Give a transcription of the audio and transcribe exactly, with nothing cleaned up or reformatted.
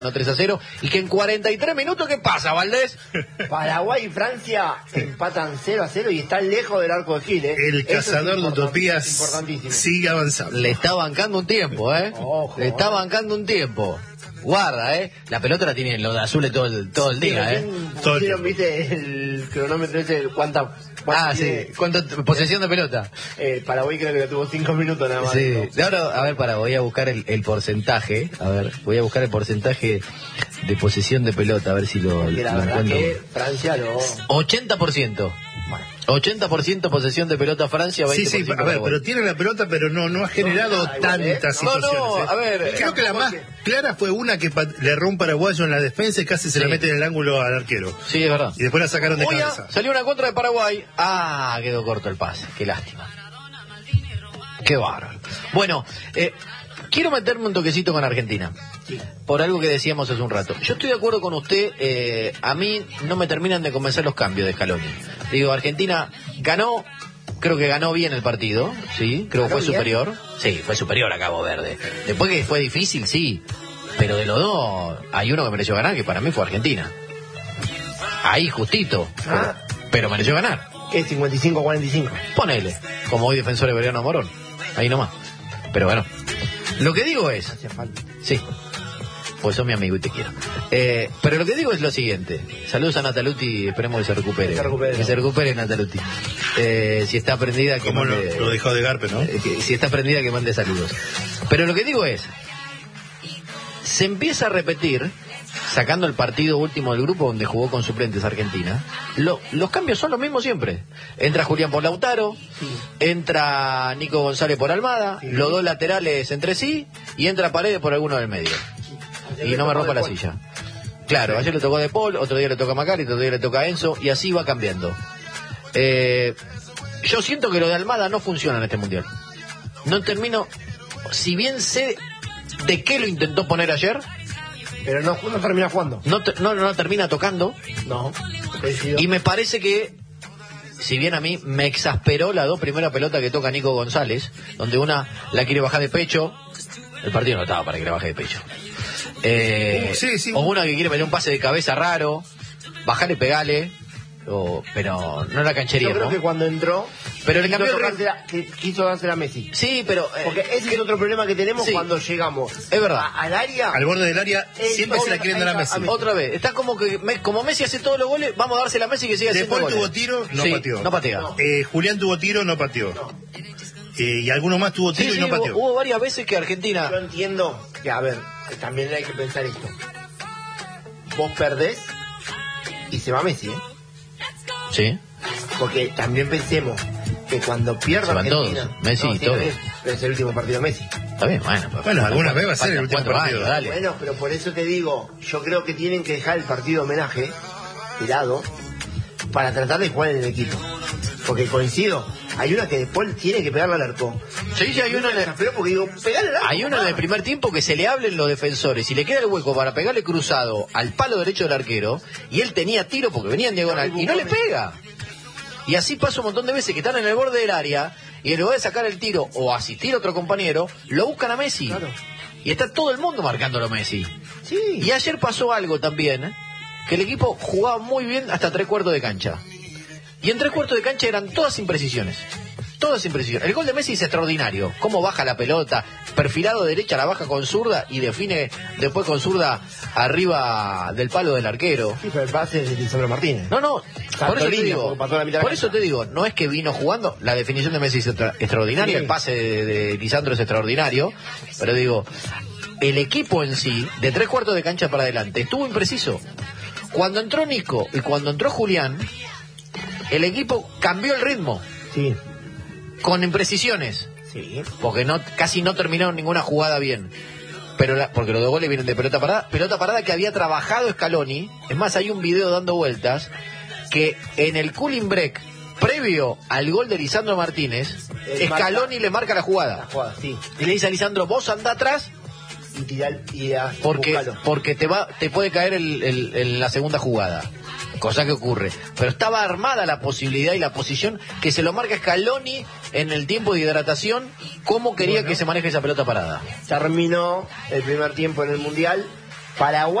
tres a cero, y que en cuarenta y tres minutos, ¿qué pasa, Valdés? Paraguay y Francia empatan cero a cero y están lejos del arco de Gil, ¿eh? El cazador es de utopías sigue avanzando. Le está bancando un tiempo, ¿eh? Ojo, Le está eh. bancando un tiempo. Guarda, ¿eh? La pelota la tienen los de azules todo el, todo el día, ¿eh? Todo el Pusieron, tiempo. viste, el cronómetro ese, cuánta... cuánta Ah, tiene, sí. ¿Cuánto posesión de pelota? Eh, Paraguay creo que lo tuvo cinco minutos nada más. Sí. ¿no? De ahora, a ver, para, voy a buscar el, el porcentaje. A ver, voy a buscar el porcentaje de posesión de pelota, a ver si lo, Porque la lo verdad encuentro. que Francia lo... ochenta por ciento. Bueno. ochenta por ciento posesión de pelota Francia, Sí, veinte por ciento sí, a ver, Paraguay. pero tiene la pelota, pero no no ha generado nada, igual, ¿eh? tantas No, situaciones. no, ¿eh? a ver, Creo que la más porque- clara fue una que pa- le erró un paraguayo en la defensa y casi se la Sí. mete en el ángulo al arquero. Sí, es verdad. Y después la sacaron de Oya, cabeza. salió una contra de Paraguay. Ah, quedó corto el pase. Qué lástima. Qué bárbaro. Bueno, eh, quiero meterme un toquecito con Argentina. Por algo que decíamos hace un rato. Yo estoy de acuerdo con usted. Eh, a mí no me terminan de convencer los cambios de Scaloni. Digo, Argentina ganó. Creo que ganó bien el partido. Sí, creo que fue ¿Ganó bien? superior. Sí, fue superior a Cabo Verde. Después que fue difícil, sí. Pero de los dos, hay uno que mereció ganar, que para mí fue Argentina. Ahí justito. Ah. Pero, pero mereció ganar. ¿Qué? cincuenta y cinco a cuarenta y cinco. Ponele, como hoy defensor de Veriano Morón. Ahí nomás. Pero bueno. Lo que digo es... Hacía falta. Sí. Pues sos mi amigo y te quiero. Eh, pero lo que digo es lo siguiente. Saludos a Nataluti, esperemos que se recupere. Que se recupere. Que se recupere Nataluti. Eh, si está prendida, que Como lo, mande... lo dejó de Garpe, ¿no? eh, que- si está prendida, que mande saludos. Pero lo que digo es... Se empieza a repetir, sacando el partido último del grupo donde jugó con suplentes Argentina, lo- los cambios son los mismos siempre. Entra Julián por Lautaro, entra Nico González por Almada, Sí. los dos laterales entre sí, y entra Paredes por alguno del medio. Y no me rompa la silla. Claro, ayer le tocó De Paul, otro día le toca a Macari, otro día le toca a Enzo, y así va cambiando. Eh, yo siento que lo de Almada no funciona en este mundial. No termino, si bien sé de qué lo intentó poner ayer, Pero no, no termina jugando. no, te- no, no termina tocando, No. Decidió. y me parece que, si bien a mí me exasperó la dos primera pelota que toca Nico González, donde una la quiere bajar de pecho, el partido no estaba para que la baje de pecho. Eh, Uh, sí, sí. O una que quiere meter un pase de cabeza raro, bajale, pegale, o, pero no la canchería, Yo creo ¿no? que cuando entró, Pero le quiso, cambió el tocársela- que quiso dársela a Messi. Sí, pero... eh, Porque ese es otro problema que tenemos sí. cuando llegamos Es verdad. a- al área. Al borde del área Eh, siempre se la quieren dar a Messi. Otra vez, está como que me- como Messi hace todos los goles, vamos a dársela a Messi que siga haciendo Después goles. tuvo tiro, no Sí, pateó. no patea. Eh, Julián tuvo tiro, no pateó. Eh, y alguno más tuvo Sí, tiro sí, y no hubo, pateó. hubo varias veces que Argentina... Yo entiendo que, a ver, también hay que pensar esto. Vos perdés y se va Messi, ¿eh? Sí. Porque también pensemos que cuando pierda Se van Argentina... todos, Messi no, y sí, todos. es, pero es el último partido de Messi. Está bien, bueno. pero Bueno, faltan alguna cuatro- vez va a ser el faltan último cuatro partido. años, dale. Bueno, pero por eso te digo, yo creo que tienen que dejar el partido de homenaje de lado para tratar de jugar en el equipo. Porque coincido, hay una que después tiene que pegarle al arco. Sí, sí, hay una en el- Pero porque digo, pegale al arco. Hay uno en el primer tiempo que se le hablen los defensores y le queda el hueco para pegarle cruzado al palo derecho del arquero, y él tenía tiro porque venía en diagonal y no le pega. Y así pasa un montón de veces que están en el borde del área y en lugar de sacar el tiro o asistir a otro compañero, lo buscan a Messi. Claro. Y está todo el mundo marcándolo a Messi. Sí. Y ayer pasó algo también, ¿eh? Que el equipo jugaba muy bien hasta tres cuartos de cancha. Y en tres cuartos de cancha eran todas imprecisiones. Todas imprecisiones. El gol de Messi es extraordinario. Cómo baja la pelota, perfilado derecha, la baja con zurda y define después con zurda arriba del palo del arquero. Sí, pero el pase es de Lisandro Martínez. No, no, por eso te línea, digo, porque pasó la mitad de por la eso cancha. te digo, no es que vino jugando, la definición de Messi es extra- extraordinaria, Sí. el pase de, de Lisandro es extraordinario, pero digo, el equipo en sí, de tres cuartos de cancha para adelante, estuvo impreciso. Cuando entró Nico y cuando entró Julián, el equipo cambió el ritmo, Sí. con imprecisiones, Sí. porque no casi no terminaron ninguna jugada bien. Pero la- porque los dos goles vienen de pelota parada, pelota parada que había trabajado Scaloni. Es más, hay un video dando vueltas que en el cooling break previo al gol de Lisandro Martínez, Él Scaloni marca- le marca la La jugada jugada, sí. y le dice a Lisandro, vos anda atrás Y tirar y a- porque buscalo. porque te va te puede caer el, el- el- la segunda jugada, cosa que ocurre. Pero estaba armada la posibilidad y la posición que se lo marca Scaloni en el tiempo de hidratación, cómo quería Bueno. que se maneje esa pelota parada. Terminó el primer tiempo en el Mundial Paraguay